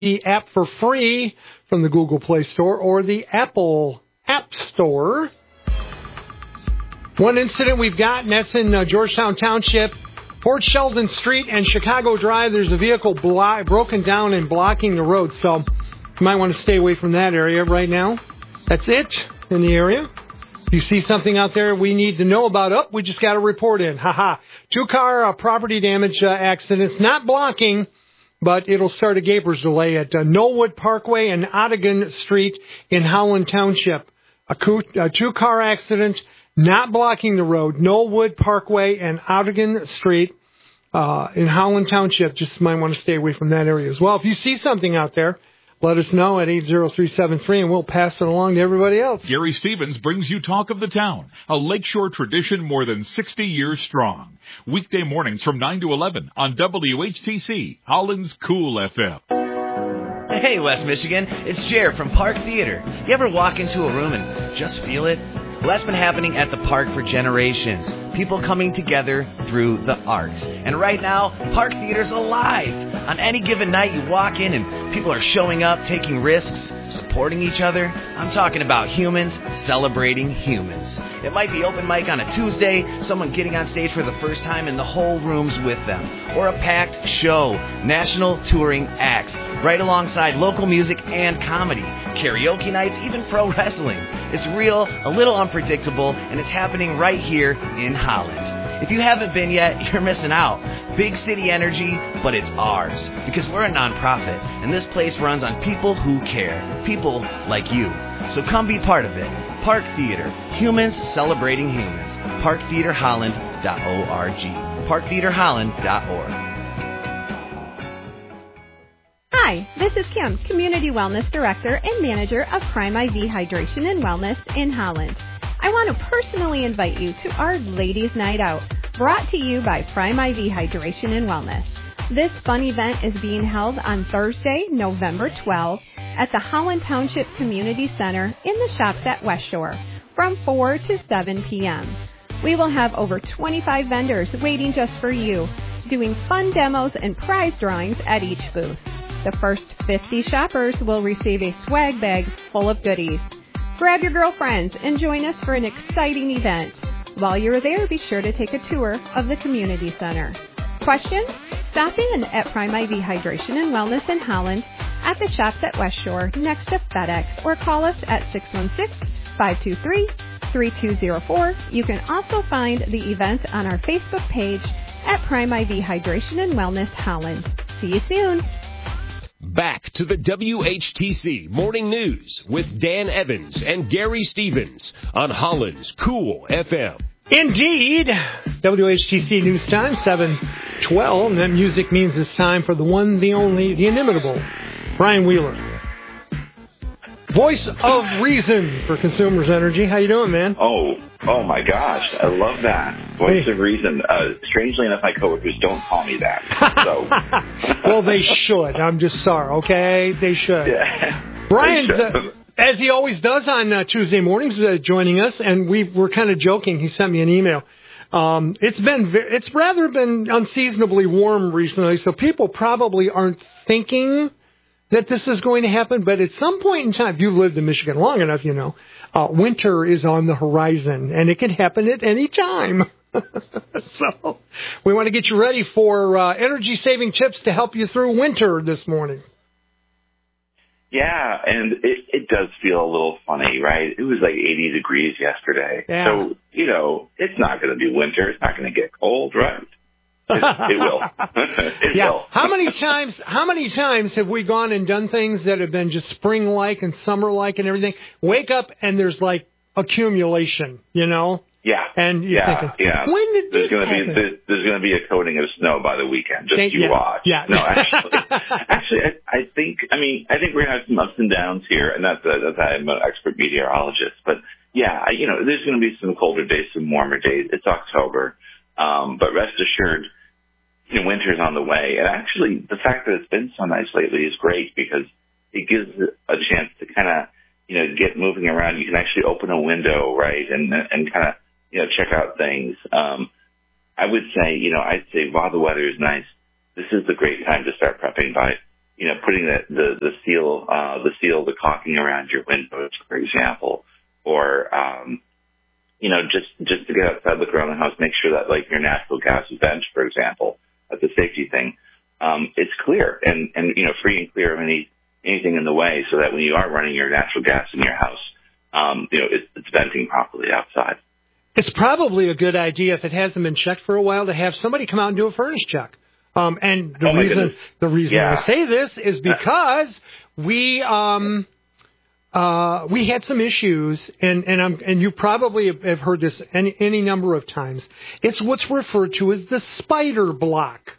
the app for free from the Google Play Store or the Apple App Store. One incident we've got, and that's in Georgetown Township, Port Sheldon Street and Chicago Drive. There's a vehicle broken down and blocking the road, so you might want to stay away from that area right now. That's it in the area. If you see something out there we need to know about, we just got a report in. Two-car property damage accidents, not blocking, but it'll start a Gapers delay at Knollwood Parkway and Ottigan Street in Howland Township. A two-car accident, not blocking the road, Knollwood Parkway and Ottigan Street in Howland Township. Just might want to stay away from that area as well. If you see something out there, let us know at 80373, and we'll pass it along to everybody else. Gary Stevens brings you Talk of the Town, a Lakeshore tradition more than 60 years strong. Weekday mornings from 9 to 11 on WHTC, Holland's Cool FM. Hey, West Michigan, it's Jer from Park Theater. You ever walk into a room and just feel it? Well, that's been happening at the park for generations. People coming together through the arts. And right now, Park Theater's alive. On any given night, you walk in and people are showing up, taking risks, supporting each other. I'm talking about humans celebrating humans. It might be open mic on a Tuesday, someone getting on stage for the first time and the whole room's with them. Or a packed show, national touring acts, right alongside local music and comedy. Karaoke nights, even pro wrestling. It's real, a little unpredictable, and it's happening right here in Holland. If you haven't been yet, you're missing out. Big city energy, but it's ours. Because we're a nonprofit, and this place runs on people who care. People like you. So come be part of it. Park Theater. Humans celebrating humans. ParkTheaterHolland.org. ParkTheaterHolland.org. Hi, this is Kim, Community Wellness Director and Manager of Prime IV Hydration and Wellness in Holland. I want to personally invite you to our Ladies' Night Out, brought to you by Prime IV Hydration and Wellness. This fun event is being held on Thursday, November 12th at the Holland Township Community Center in the shops at West Shore from 4 to 7 p.m. We will have over 25 vendors waiting just for you, doing fun demos and prize drawings at each booth. The first 50 shoppers will receive a swag bag full of goodies. Grab your girlfriends and join us for an exciting event. While you're there, be sure to take a tour of the Community Center. Questions? Stop in at Prime IV Hydration and Wellness in Holland at the shops at West Shore next to FedEx, or call us at 616-523-3204. You can also find the event on our Facebook page at Prime IV Hydration and Wellness Holland. See you soon. Back to the WHTC Morning News with Dan Evans and Gary Stevens on Holland's Cool FM. Indeed. WHTC News Time, 7:12. And that music means it's time for the one, the only, the inimitable Brian Wheeler. Voice of Reason for Consumers Energy. How you doing, man? Oh my gosh. I love that. Voice of Reason. Strangely enough, my coworkers don't call me that. So. Well, they should. I'm just sorry, okay? They should. Yeah. Brian's, as he always does on Tuesday mornings, joining us, and we're kind of joking. He sent me an email. It's rather been unseasonably warm recently, so people probably aren't thinking that this is going to happen, but at some point in time, if you've lived in Michigan long enough, you know, winter is on the horizon, and it can happen at any time. So we want to get you ready for energy-saving tips to help you through winter this morning. Yeah, and it does feel a little funny, right? It was like 80 degrees yesterday. Yeah. So, you know, it's not going to be winter. It's not going to get cold, right? It will. It will. How many times have we gone and done things that have been just spring-like and summer-like and everything? Wake up and there's like accumulation, you know? Yeah. And you're thinking, when did this happen? There's going to be a coating of snow by the weekend. Just watch. Yeah. No, actually, I think we're going to have some ups and downs here, and that's I'm an expert meteorologist, but yeah, there's going to be some colder days, some warmer days. It's October, but rest assured, winter's on the way. And actually, the fact that it's been so nice lately is great because it gives a chance to kind of, get moving around. You can actually open a window, right, and kind of, check out things. I would say, I'd say while the weather is nice, this is the great time to start prepping by putting the seal, the caulking around your windows, for example, or, just to get outside, look around the house, make sure that like your natural gas vent, for example, that's a safety thing. It's clear and free and clear of anything in the way, so that when you are running your natural gas in your house, it's venting properly outside. It's probably a good idea, if it hasn't been checked for a while, to have somebody come out and do a furnace check. And the reason I say this is because we had some issues, and you probably have heard this any number of times. It's what's referred to as the spider block.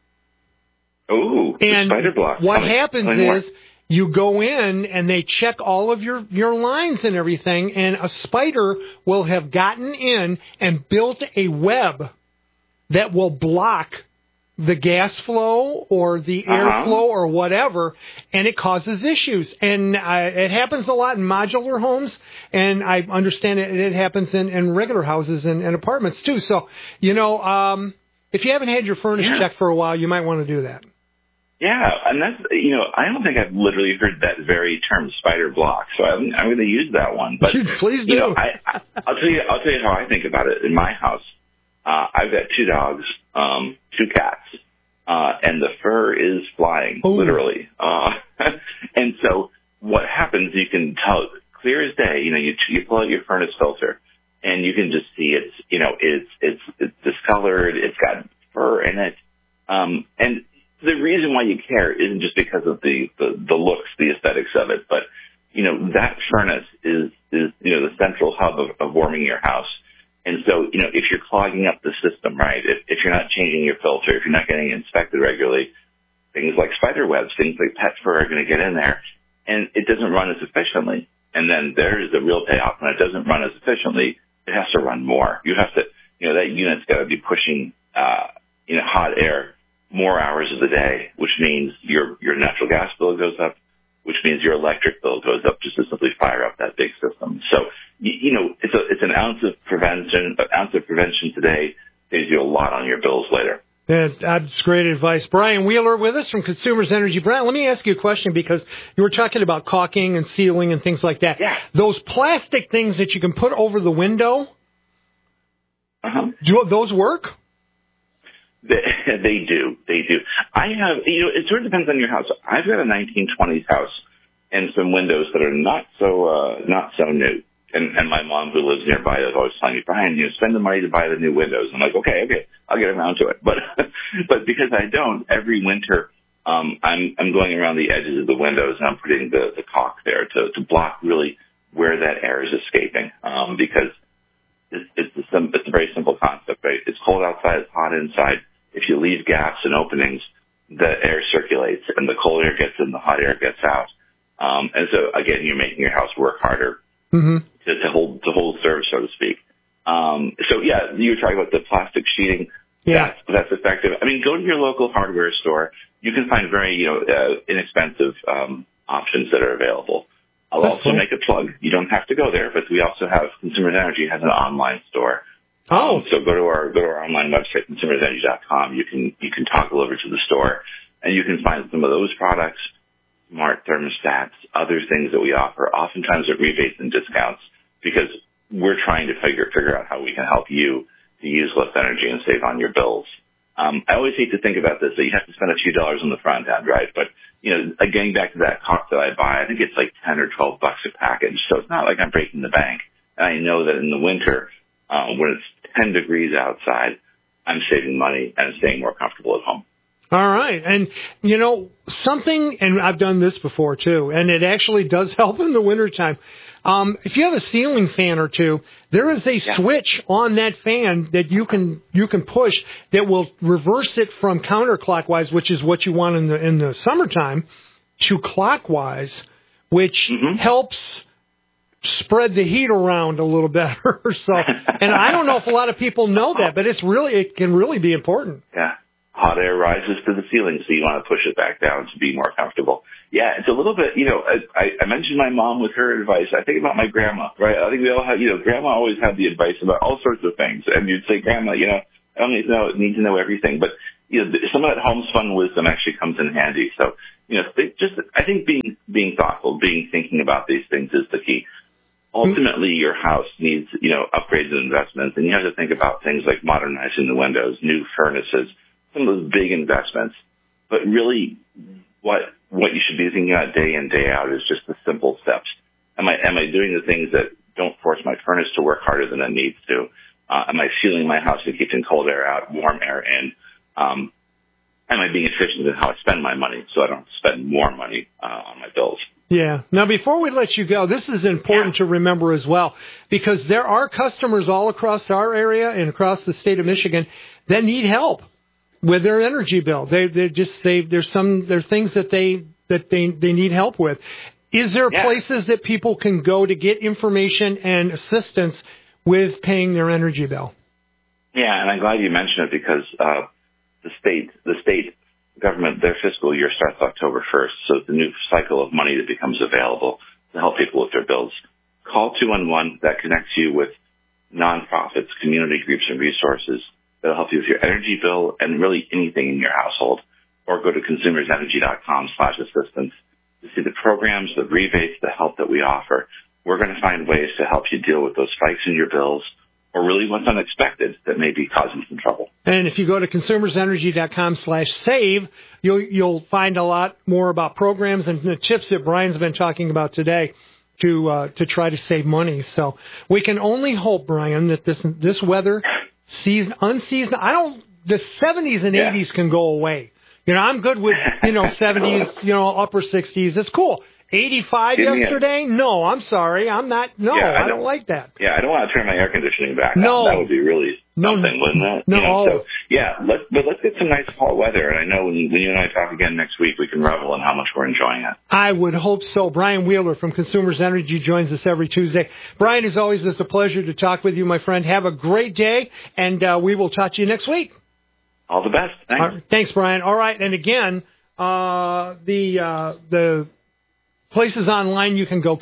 Oh, the spider block. What happens is you go in and they check all of your lines and everything, and a spider will have gotten in and built a web that will block the gas flow or the air flow or whatever, and it causes issues. And it happens a lot in modular homes, and I understand it happens in regular houses and apartments too. So, if you haven't had your furnace checked for a while, you might want to do that. Yeah, and that's, I don't think I've literally heard that very term, spider block, so I'm going to use that one. But please do. I'll tell you how I think about it in my house. I've got 2 dogs, 2 cats, and the fur is flying, literally. And so what happens, you can tell clear as day, you pull out your furnace filter and you can just see it's discolored, it's got fur in it. And the reason why you care isn't just because of the looks, the aesthetics of it, but, that furnace is the central hub of warming your house. And so, if you're clogging up the system, right, if you're not changing your filter, if you're not getting it inspected regularly, things like spider webs, things like pet fur are going to get in there, and it doesn't run as efficiently. And then there's the real payoff. When it doesn't run as efficiently, it has to run more. You have to, that unit's got to be pushing, hot air more hours of the day, which means your natural gas bill goes up, which means your electric bill goes up just to simply fire up that big system. So, it's an ounce of prevention today saves you a lot on your bills later. Yeah, that's great advice. Brian Wheeler with us from Consumers Energy. Brian, let me ask you a question, because you were talking about caulking and sealing and things like that. Yeah. Those plastic things that you can put over the window, do those work? They do. I have, it sort of depends on your house. I've got a 1920s house and some windows that are not so new. And my mom, who lives nearby, is always telling me, Brian, spend the money to buy the new windows. I'm like, okay, I'll get around to it. But because I don't, every winter, I'm going around the edges of the windows and I'm putting the caulk there to block really where that air is escaping. Because it's a very simple concept, right? It's cold outside, it's hot inside. If you leave gaps and openings, the air circulates and the cold air gets in, the hot air gets out. And so again, you're making your house work harder. To hold serve, so to speak. So yeah, you were talking about the plastic sheeting. Yeah. That's effective. I mean, go to your local hardware store. You can find very, inexpensive, options that are available. I'll also make a plug. You don't have to go there, but we also have Consumers Energy has an online store. So go to our online website, consumersenergy.com. You can toggle over to the store and you can find some of those products, smart thermostats, other things that we offer, oftentimes at rebates and discounts, because we're trying to figure out how we can help you to use less energy and save on your bills. I always hate to think about this, that you have to spend a few dollars on the front end, right? But, getting back to that caulk that I buy, I think it's like $10 or $12 a package. So it's not like I'm breaking the bank. And I know that in the winter, when it's 10 degrees outside, I'm saving money and staying more comfortable at home. All right. And, something, and I've done this before too, and it actually does help in the wintertime. If you have a ceiling fan or two, there is a switch on that fan that you can push that will reverse it from counterclockwise, which is what you want in the summertime, to clockwise, which helps spread the heat around a little better. So, and I don't know if a lot of people know that, but it can really be important. Yeah. Hot air rises to the ceiling, so you want to push it back down to be more comfortable. Yeah, it's a little bit, I mentioned my mom with her advice. I think about my grandma, right? I think we all have, grandma always had the advice about all sorts of things. And you'd say, Grandma, I don't need to know everything. But, some of that homespun wisdom actually comes in handy. So, I think being thoughtful, thinking about these things is the key. Ultimately, your house needs, upgrades and investments, and you have to think about things like modernizing the windows, new furnaces, some of those big investments. But really, what you should be thinking about day in, day out is just the simple steps. Am I doing the things that don't force my furnace to work harder than it needs to? Am I sealing my house and keeping cold air out, warm air in? Am I being efficient in how I spend my money so I don't spend more money on my bills? Yeah. Now, before we let you go, this is important to remember as well, because there are customers all across our area and across the state of Michigan that need help with their energy bill. There's things that they need help with. Is there places that people can go to get information and assistance with paying their energy bill? Yeah, and I'm glad you mentioned it because the state government, their fiscal year starts October 1st, so it's a new cycle of money that becomes available to help people with their bills. Call 211. That connects you with nonprofits, community groups, and resources that'll help you with your energy bill and really anything in your household. Or go to consumersenergy.com/assistance to see the programs, the rebates, the help that we offer. We're going to find ways to help you deal with those spikes in your bills or really what's unexpected that may be causing some trouble. And if you go to consumersenergy.com/save, you'll find a lot more about programs and the tips that Brian's been talking about today to try to save money. So we can only hope, Brian, that this weather unseasonal. The 70s and 80s can go away. I'm good with 70s, upper 60s. It's cool. 85 yesterday? No, I'm sorry. I'm not. No, I don't like that. Yeah, I don't want to turn my air conditioning back on. That would be really something, wouldn't it? No. Let's get some nice fall weather. And I know when you and I talk again next week, we can revel in how much we're enjoying it. I would hope so. Brian Wheeler from Consumers Energy joins us every Tuesday. Brian, as always, it's a pleasure to talk with you, my friend. Have a great day, and we will talk to you next week. All the best. Thanks. Thanks, Brian. All right, and again, the places online you can go,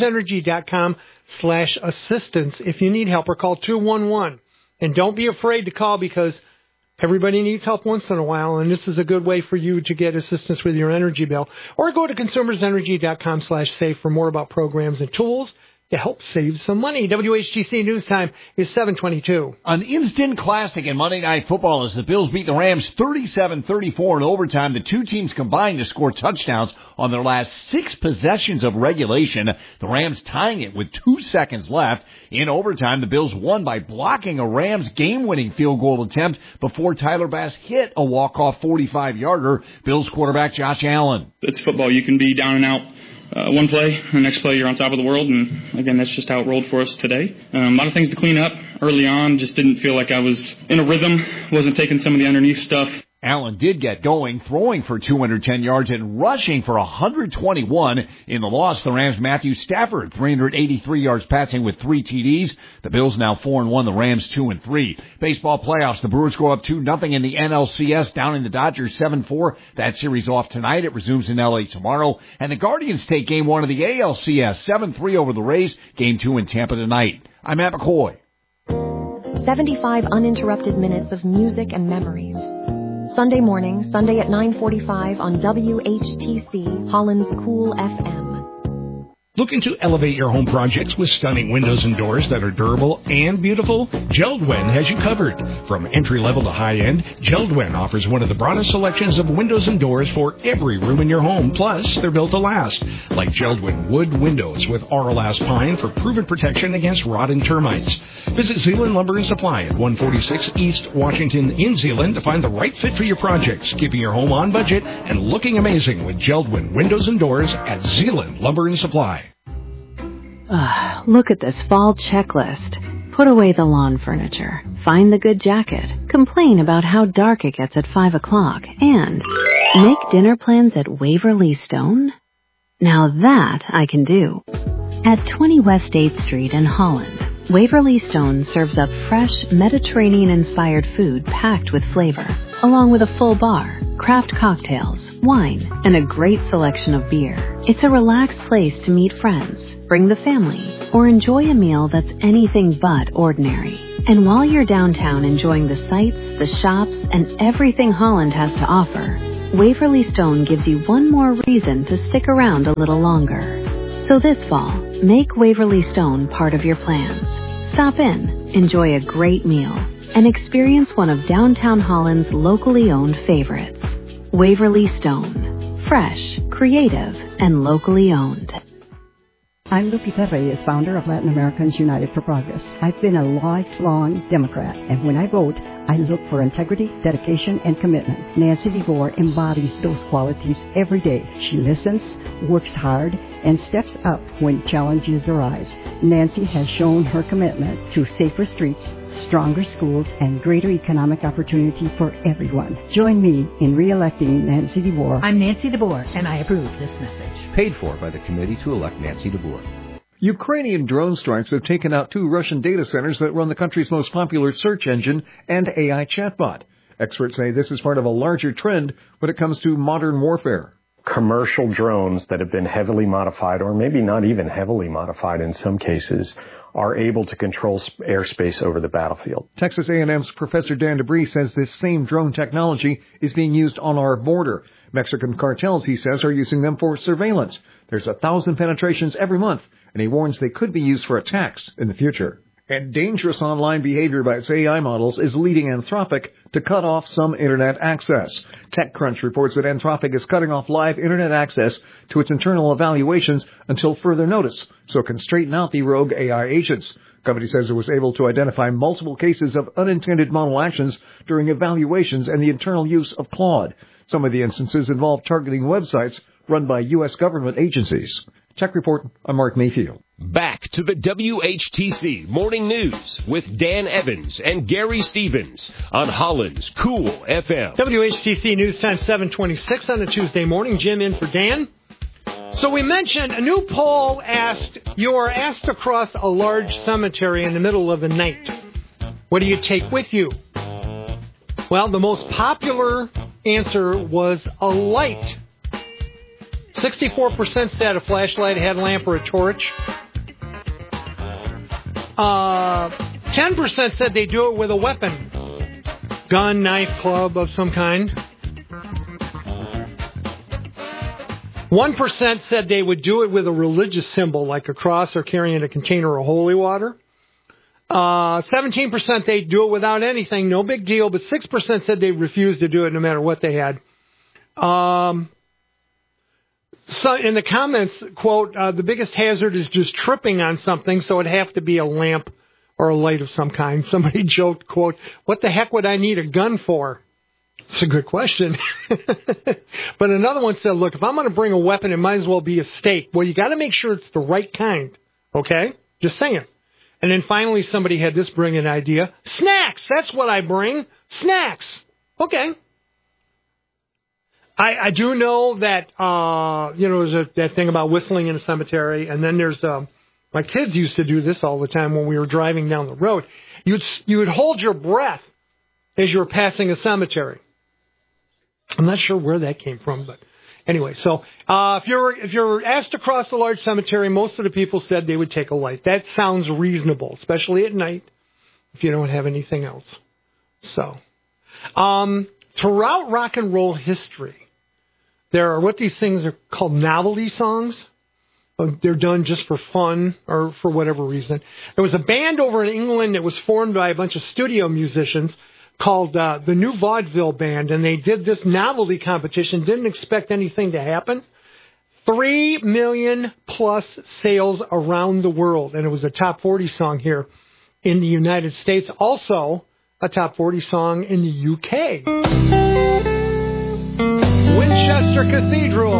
consumersenergy.com/assistance if you need help, or call 211. And don't be afraid to call because everybody needs help once in a while, and this is a good way for you to get assistance with your energy bill. Or go to consumersenergy.com/save for more about programs and tools to help save some money. WHTC News Time is 7:22. An instant classic in Monday Night Football as the Bills beat the Rams 37-34 in overtime. The two teams combined to score touchdowns on their last 6 possessions of regulation. The Rams tying it with 2 seconds left. In overtime, the Bills won by blocking a Rams game-winning field goal attempt before Tyler Bass hit a walk-off 45-yarder. Bills quarterback Josh Allen. It's football. You can be down and out. One play, the next play you're on top of the world, and again, that's just how it rolled for us today. A lot of things to clean up early on, just didn't feel like I was in a rhythm, wasn't taking some of the underneath stuff. Allen did get going, throwing for 210 yards and rushing for 121. In the loss, the Rams' Matthew Stafford, 383 yards passing with 3 TDs. The Bills now 4-1, the Rams 2-3. Baseball playoffs, the Brewers go up 2-0 in the NLCS, down in the Dodgers 7-4. That series off tonight. It resumes in LA tomorrow. And the Guardians take Game 1 of the ALCS, 7-3 over the Rays. Game 2 in Tampa tonight. I'm Matt McCoy. 75 uninterrupted minutes of music and memories. Sunday morning, Sunday at 9:45 on WHTC, Holland's Cool FM. Looking to elevate your home projects with stunning windows and doors that are durable and beautiful? JELD-WEN has you covered. From entry-level to high-end, JELD-WEN offers one of the broadest selections of windows and doors for every room in your home. Plus, they're built to last. Like JELD-WEN wood windows with Auralast pine for proven protection against rot and termites. Visit Zeeland Lumber and Supply at 146 East Washington in Zeeland to find the right fit for your projects, keeping your home on budget and looking amazing with JELD-WEN windows and doors at Zeeland Lumber and Supply. Look at this fall checklist. Put away the lawn furniture. Find the good jacket. Complain about how dark it gets at 5 o'clock. And make dinner plans at Waverly Stone? Now that I can do. At 20 West 8th Street in Holland, Waverly Stone serves up fresh, Mediterranean-inspired food packed with flavor, along with a full bar, craft cocktails, wine, and a great selection of beer. It's a relaxed place to meet friends, bring the family, or enjoy a meal that's anything but ordinary. And while you're downtown enjoying the sights, the shops, and everything Holland has to offer, Waverly Stone gives you one more reason to stick around a little longer. So this fall, make Waverly Stone part of your plans. Stop in, enjoy a great meal, and experience one of downtown Holland's locally owned favorites. Waverly Stone. Fresh, creative, and locally owned. I'm Lupita Reyes, founder of Latin Americans United for Progress. I've been a lifelong Democrat, and when I vote, I look for integrity, dedication, and commitment. Nancy DeVore embodies those qualities every day. She listens, works hard, and steps up when challenges arise. Nancy has shown her commitment to safer streets, stronger schools, and greater economic opportunity for everyone. Join me in re-electing Nancy DeVore. I'm Nancy DeVore, and I approve this message. Paid for by the committee to elect Nancy DeVore. Ukrainian drone strikes have taken out 2 Russian data centers that run the country's most popular search engine and AI chatbot. Experts say this is part of a larger trend when it comes to modern warfare. Commercial drones that have been heavily modified, or maybe not even heavily modified in some cases, are able to control airspace over the battlefield. Texas A&M's Professor Dan Debris says this same drone technology is being used on our border. Mexican cartels, he says, are using them for surveillance. There's 1,000 penetrations every month, and he warns they could be used for attacks in the future. And dangerous online behavior by its AI models is leading Anthropic to cut off some Internet access. TechCrunch reports that Anthropic is cutting off live Internet access to its internal evaluations until further notice, so it can straighten out the rogue AI agents. The company says it was able to identify multiple cases of unintended model actions during evaluations and the internal use of Claude. Some of the instances involve targeting websites run by U.S. government agencies. Tech Report, I'm Mark Mayfield. Back to the WHTC Morning News with Dan Evans and Gary Stevens on Holland's Cool FM. WHTC News Time 7:26 on a Tuesday morning. Jim in for Dan. So we mentioned a new poll asked, you are asked to cross a large cemetery in the middle of the night. What do you take with you? Well, the most popular answer was a light. 64% said a flashlight, a headlamp, or a torch. 10% said they do it with a weapon. Gun, knife, club of some kind. 1% said they would do it with a religious symbol like a cross or carrying a container of holy water. 17% they'd do it without anything, no big deal, but 6% said they'd refuse to do it no matter what they had. So in the comments, quote, the biggest hazard is just tripping on something, so it'd have to be a lamp or a light of some kind. Somebody joked, quote, what the heck would I need a gun for? It's a good question. But another one said, look, if I'm going to bring a weapon, it might as well be a stake. Well, you got to make sure it's the right kind, okay? Just saying. And then finally somebody had this brilliant idea. Snacks! That's what I bring. Snacks! Okay. I do know that, there's that thing about whistling in a cemetery, and then there's, my kids used to do this all the time when we were driving down the road. You would hold your breath as you were passing a cemetery. I'm not sure where that came from, but anyway, so, if you're asked to cross a large cemetery, most of the people said they would take a light. That sounds reasonable, especially at night, if you don't have anything else. So, throughout rock and roll history, there are what these things are called novelty songs. They're done just for fun or for whatever reason. There was a band over in England that was formed by a bunch of studio musicians called the New Vaudeville Band, and they did this novelty competition, didn't expect anything to happen. 3 million plus sales around the world, and it was a top 40 song here in the United States. Also, a top 40 song in the UK. Winchester Cathedral.